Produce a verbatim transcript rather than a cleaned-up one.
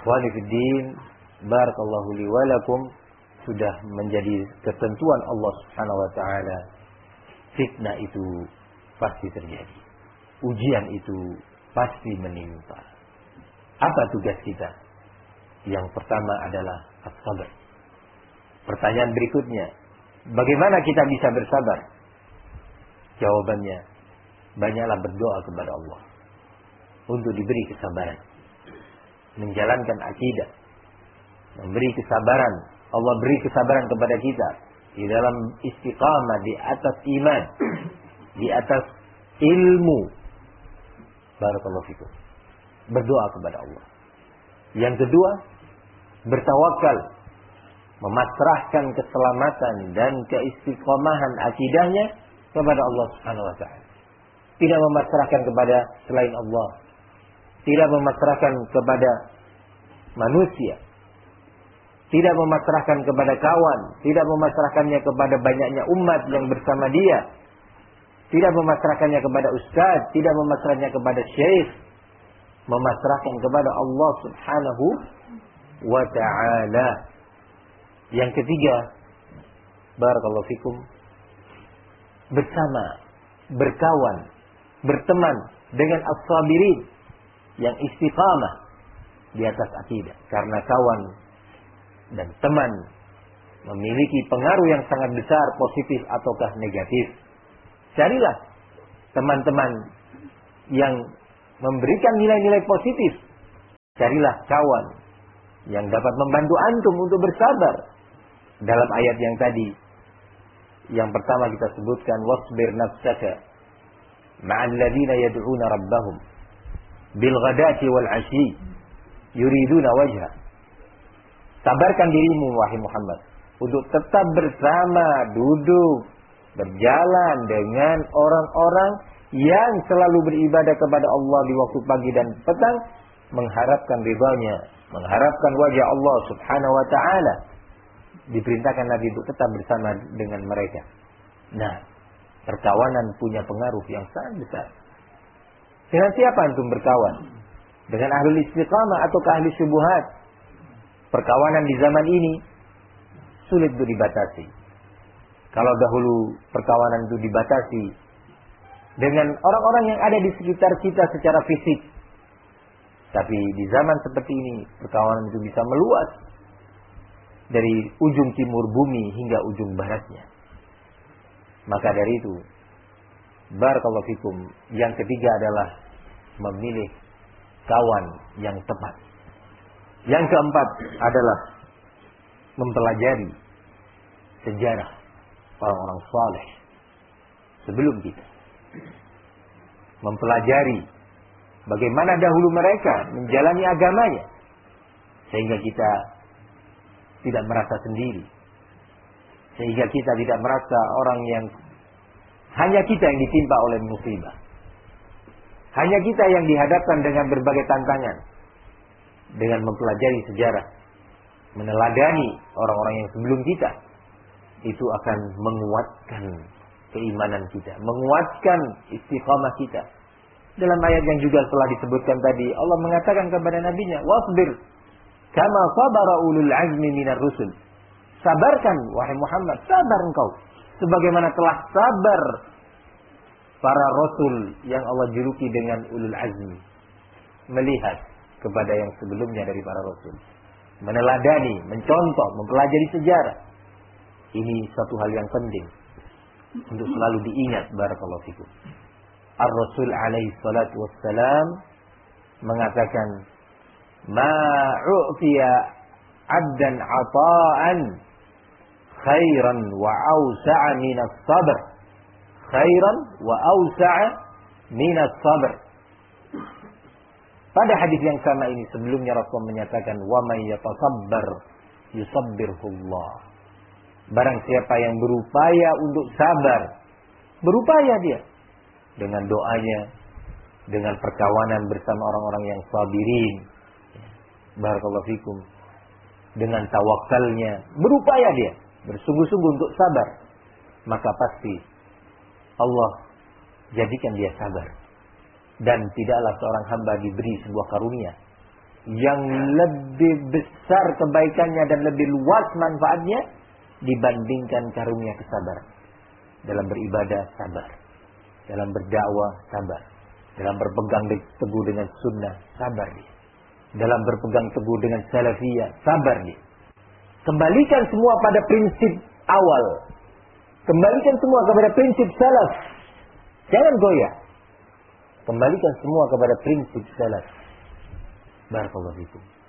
Ikhwani fiddin, barakallahu li wa lakum, sudah menjadi ketentuan Allah Subhanahu wa taala. Fitnah itu pasti terjadi. Ujian itu pasti menimpa. Apa tugas kita? Yang pertama adalah as-sabar. Pertanyaan berikutnya, bagaimana kita bisa bersabar? Jawabannya, banyaklah berdoa kepada Allah untuk diberi kesabaran, menjalankan akidah, memberi kesabaran. Allah beri kesabaran kepada kita di dalam istiqamah di atas iman, di atas ilmu. Barakallahu fikum. Berdoa kepada Allah. Yang kedua, bertawakal, memasrahkan keselamatan dan keistiqomahan akidahnya kepada Allah Subhanahu wa taala. Tidak memasrahkan kepada selain Allah. Tidak memasrahkan kepada manusia. Tidak memasrahkan kepada kawan. Tidak memasrahkannya kepada banyaknya umat yang bersama dia. Tidak memasrahkannya kepada ustaz. Tidak memasrahkannya kepada syekh. Memasrahkan kepada Allah Subhanahu wa ta'ala. Yang ketiga, barakallahu fikum, bersama, berkawan, berteman dengan as-sabirin yang istiqamah di atas akidah. Karena kawan dan teman memiliki pengaruh yang sangat besar, positif ataukah negatif. Carilah teman-teman yang memberikan nilai-nilai positif. Carilah kawan yang dapat membantu antum untuk bersabar. Dalam ayat yang tadi, yang pertama kita sebutkan, wasbir nafsaka ma'al ladzina yad'una rabbahum bil ghadati wal 'ashyi yuriduna wajha. Sabarkan dirimu wahai Muhammad untuk tetap bersama, duduk, berjalan dengan orang-orang yang selalu beribadah kepada Allah di waktu pagi dan petang, mengharapkan ridhanya, mengharapkan wajah Allah Subhanahu wa taala. Diperintahkan Nabi untuk tetap bersama dengan mereka. Nah, perkawanan punya pengaruh yang sangat besar. Dengan siapa antum berkawan? Dengan ahlul istiqamah atau ahli syubhat? Perkawanan di zaman ini sulit untuk dibatasi. Kalau dahulu perkawanan itu dibatasi dengan orang-orang yang ada di sekitar kita secara fisik. Tapi di zaman seperti ini, perkawanan itu bisa meluas dari ujung timur bumi hingga ujung baratnya. Maka dari itu, barakallahu fikum, yang ketiga adalah memilih kawan yang tepat. Yang keempat adalah mempelajari sejarah orang-orang saleh sebelum kita. Mempelajari bagaimana dahulu mereka menjalani agamanya, sehingga kita tidak merasa sendiri, sehingga kita tidak merasa orang yang hanya kita yang ditimpa oleh musibah, hanya kita yang dihadapkan dengan berbagai tantangan. Dengan mempelajari sejarah, meneladani orang-orang yang sebelum kita, itu akan menguatkan keimanan kita, menguatkan istiqamah kita. Dalam ayat yang juga telah disebutkan tadi, Allah mengatakan kepada nabinya, wasbir kama sabara ulul azmi minar rusul. Sabarkan wahai Muhammad, sabar engkau sebagaimana telah sabar para rasul yang Allah juluki dengan ulul azmi. Melihat kepada yang sebelumnya dari para rasul, meneladani, mencontoh, mempelajari sejarah. Ini satu hal yang penting untuk selalu diingat. Barakallahu fikum. Ar-Rasul alaihi salatu wassalam mengatakan, ma'u'tiya 'abdan 'ata'an khairan wa awsa'a minas sabr. Khairan wa awsa'a minas sabr. Pada hadis yang sama ini sebelumnya Rasul menyatakan, wa may yatasabbar yusabbirhullah. Barang siapa yang berupaya untuk sabar, berupaya dia dengan doanya, dengan perkawanan bersama orang-orang yang sabirin, barakallahu fikum, dengan tawakalnya, berupaya dia bersungguh-sungguh untuk sabar, maka pasti Allah jadikan dia sabar. Dan tidaklah seorang hamba diberi sebuah karunia yang lebih besar kebaikannya dan lebih luas manfaatnya dibandingkan karunia kesabaran. Dalam beribadah sabar, dalam berdakwah sabar, dalam berpegang teguh dengan sunnah sabar dia, dalam berpegang teguh dengan salafiyah sabar dia. Kembalikan semua pada prinsip awal, kembalikan semua kepada prinsip salaf, jangan goyah. Kembalikan semua kepada prinsip salaf. Barakallahu fikum.